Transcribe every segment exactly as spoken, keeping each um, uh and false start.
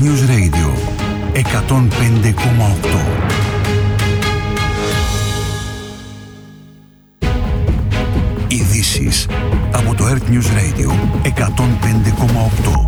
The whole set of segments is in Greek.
Earth News Radio εκατόν πέντε κόμμα οκτώ. Ειδήσεις από το Earth News Radio εκατόν πέντε κόμμα οκτώ.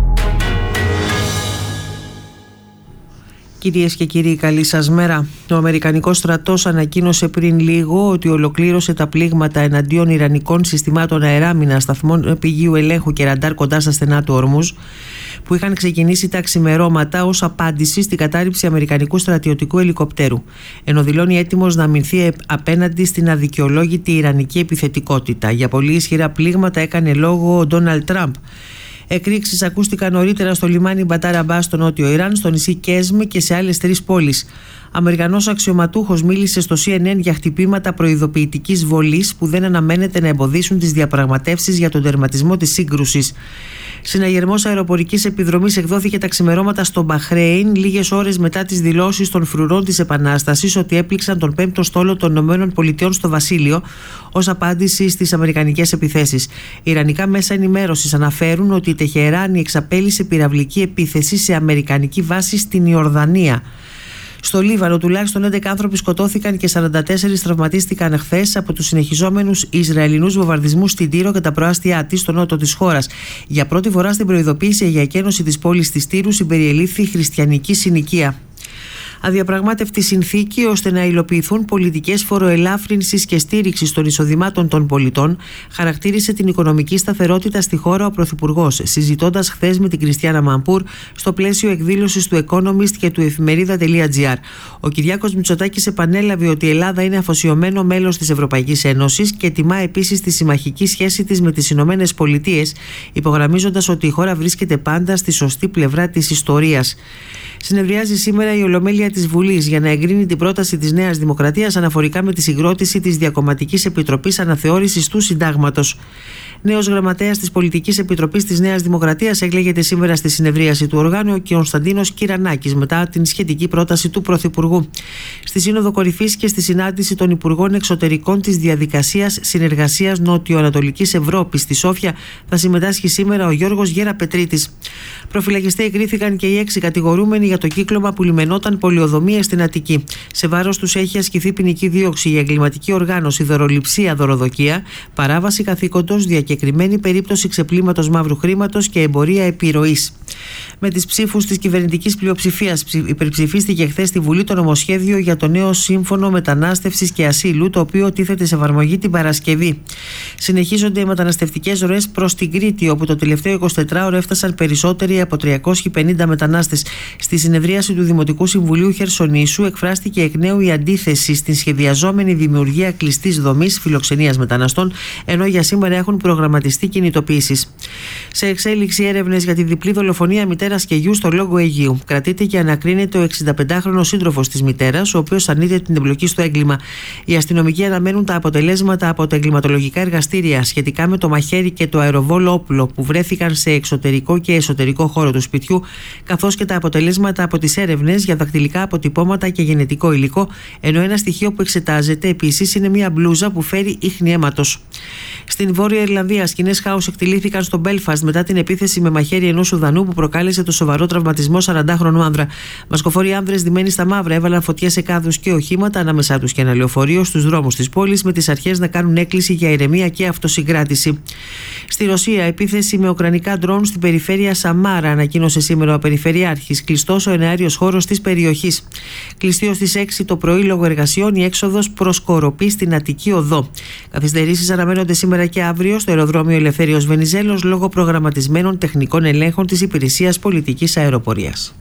Κυρίες και κύριοι, καλή σας μέρα. Ο Αμερικανικός στρατός ανακοίνωσε πριν λίγο ότι ολοκλήρωσε τα πλήγματα εναντίον ιρανικών συστημάτων αεράμινας, σταθμών πηγείου ελέγχου και ραντάρ κοντά στα στενά του Ορμούζ, που είχαν ξεκινήσει τα ξημερώματα ως απάντηση στην κατάρριψη αμερικανικού στρατιωτικού ελικοπτέρου, ενώ δηλώνει έτοιμος να αμυνθεί απέναντι στην αδικαιολόγητη ιρανική επιθετικότητα. Για πολύ ισχυρά πλήγματα έκανε λόγο ο Ντόναλντ Τραμπ. Εκρήξεις ακούστηκαν νωρίτερα στο λιμάνι Μπατάρα Μπά στο νότιο Ιράν, στο νησί Κέσμ και σε άλλες τρεις πόλεις. Αμερικανός αξιωματούχος μίλησε στο σι εν εν για χτυπήματα προειδοποιητικής βολής που δεν αναμένεται να εμποδίσουν τις διαπραγματεύσεις για τον τερματισμό της σύγκρουσης. Συναγερμός αεροπορικής επιδρομής εκδόθηκε τα ξημερώματα στο Μπαχρέιν, λίγες ώρες μετά τις δηλώσεις των φρουρών της Επανάστασης ότι έπληξαν τον πέμπτο στόλο των ΗΠΑ στο Βασίλειο ως απάντηση στις αμερικανικές επιθέσεις. Ιρανικά μέσα ενημέρωσης αναφέρουν ότι η Τεχεράνη εξαπέλυσε πυραυλική επίθεση σε αμερικανική βάση στην Ιορδανία. Στο Λίβανο τουλάχιστον έντεκα άνθρωποι σκοτώθηκαν και σαράντα τέσσερις τραυματίστηκαν χθες από τους συνεχιζόμενους Ισραηλινούς βομβαρδισμούς στην Τύρο και τα προάστια της στο νότο της χώρας. Για πρώτη φορά στην προειδοποίηση για εκένωση της πόλης της Τύρου συμπεριελήφθη χριστιανική συνοικία. Αδιαπραγμάτευτη συνθήκη ώστε να υλοποιηθούν πολιτικές φοροελάφρυνσης και στήριξης των εισοδημάτων των πολιτών χαρακτήρισε την οικονομική σταθερότητα στη χώρα ο Πρωθυπουργός, συζητώντας χθες με την Κριστιάνα Μαμπούρ στο πλαίσιο εκδήλωσης του Economist και του εφημερίδα.gr. Ο Κυριάκος Μητσοτάκης επανέλαβε ότι η Ελλάδα είναι αφοσιωμένο μέλος της Ευρωπαϊκής Ένωσης και τιμά επίσης τη συμμαχική σχέση της με τις Ηνωμένες Πολιτείες, υπογραμμίζοντας ότι η χώρα βρίσκεται πάντα στη σωστή πλευρά της ιστορίας. Συνεδριάζει σήμερα η Ολομέλεια της Βουλής για να εγκρίνει την πρόταση της Νέας Δημοκρατίας αναφορικά με τη συγκρότηση της Διακομματικής Επιτροπής Αναθεώρησης του Συντάγματος. Νέος γραμματέας της Πολιτικής Επιτροπής της Νέας Δημοκρατίας εκλέγεται σήμερα στη συνεδρίαση του οργάνου ο Κωνσταντίνος Κυρανάκης μετά την σχετική πρόταση του Πρωθυπουργού. Στη Σύνοδο Κορυφής και στη συνάντηση των Υπουργών Εξωτερικών της Διαδικασίας Συνεργασίας Νότιο-Ανατολικής Ευρώπης στη Σόφια θα συμμετάσχει σήμερα ο Γιώργος Γεραπετρίτης. Προφυλακιστές κρίθηκαν και οι έξι κατηγορούμενοι για το κύκλωμα που λιμενόταν πολιοδομίες στην Αττική. Σε βάρος τους έχει ασκηθεί ποινική δίωξη για εγκληματική οργάνωση, δωροληψία, δωροδοκία, παράβαση καθήκοντος, διακεκριμένη περίπτωση ξεπλήματος μαύρου χρήματος και εμπορία επιρροής. Με τις ψήφους της κυβερνητικής πλειοψηφίας υπερψηφίστηκε χθες στη Βουλή το νομοσχέδιο για το νέο Σύμφωνο Μετανάστευσης και Ασύλου, το οποίο τίθεται σε εφαρμογή την Παρασκευή. Συνεχίζονται οι μεταναστευτικές ροές προς την Κρήτη, όπου το τελευταίο εικοσιτετράωρο έφτασαν περισσότεροι από τριακόσιοι πενήντα μετανάστες. Στη συνεδρίαση του Δημοτικού Συμβουλίου Χερσονήσου εκφράστηκε εκ νέου η αντίθεση στην σχεδιαζόμενη δημιουργία κλειστής δομής φιλοξενίας μεταναστών, ενώ για σήμερα έχουν προγραμματιστεί κινητοποίησεις. Σε εξέλιξη έρευνες για τη διπλή δολοφονία μητέρας και γιου στο Λόγο Αιγείου. Κρατείται και ανακρίνεται ο εξηνταπεντάχρονος σύντροφος της μητέρας, ο οποίος αρνείται την εμπλοκή στο έγκλημα. Οι αστυνομικοί αναμένουν τα αποτελέσματα από τα εγκληματολογικά εργαστήρια σχετικά με το μαχαίρι και το αεροβόλο όπλο που βρέθηκαν σε εξωτερικό και εσωτερικό χώρο του σπιτιού, καθώς και τα αποτελέσματα από τις έρευνες για δακτυλικά αποτυπώματα και γενετικό υλικό, ενώ ένα στοιχείο που εξετάζεται επίσης είναι μια μπλούζα που φέρει ίχνη αίματος. Στην Βόρεια Ιρλανδία, σκηνές χάους εκτελήθηκαν στο Μπέλφαστ μετά την επίθεση με μαχαίρι ενός Σουδανού που προκάλεσε το σοβαρό τραυματισμό σαραντάχρονου άνδρα. Μασκοφόροι άνδρες ντυμένοι στα μαύρα έβαλαν φωτιά σε κάδους και οχήματα, ανάμεσά τους και ένα λεωφορείο, στους δρόμους της πόλης, με τις αρχές να κάνουν έκκληση για ηρεμία και αυτοσυγκράτηση. Στη Ρωσία, επίθεση με ουκρανικά ντρόουν στην περιφέρεια Σαμάρα, ανακοίνωσε σήμερα ο Περιφερειάρχης. Κλειστός ο εναέριος χώρος της περιοχής. Κλειστή ως τις έξι το πρωί λόγω εργασιών η έξοδος προς Κοροπή στην Αττική Οδό. Καθυστερήσεις αναμένονται σήμερα και αύριο στο αεροδρόμιο Ελευθέριος Βενιζέλος λόγω προγραμματισμένων τεχνικών ελέγχων της Υπηρεσίας Πολιτικής Αεροπορίας.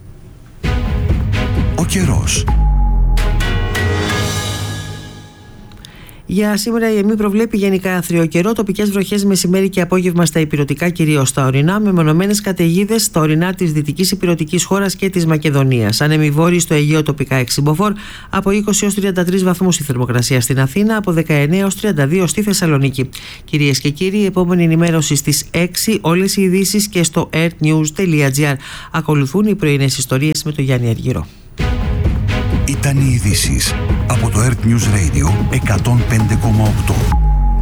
Ο καιρός. Για σήμερα η ΕΜΗ προβλέπει γενικά άθριο καιρό, τοπικές βροχές μεσημέρι και απόγευμα στα ηπειρωτικά, κυρίως στα ορεινά, με μονομένες καταιγίδες στα ορεινά της δυτικής ηπειρωτικής χώρας και της Μακεδονίας. Άνεμοι βόρειοι στο Αιγαίο τοπικά έξι μποφόρ, από είκοσι έως τριάντα τρεις βαθμούς η θερμοκρασία στην Αθήνα, από δεκαεννέα έως τριάντα δύο στη Θεσσαλονίκη. Κυρίες και κύριοι, η επόμενη ενημέρωση στις έξι, όλες οι ειδήσεις και στο earthnews.gr. Ακολουθούν οι πρωινές ιστορίες με τον Γιάννη Αργυρό. Ήταν οι ειδήσεις από το Earth News Radio εκατόν πέντε κόμμα οκτώ.